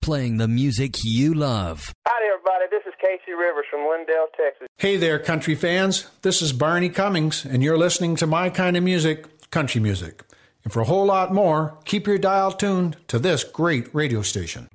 playing the music you love. Hi, everybody. This is Casey Rivers from Lindale, Texas. Hey there, country fans. This is Barney Cummings, and you're listening to my kind of music, country music. And for a whole lot more, keep your dial tuned to this great radio station.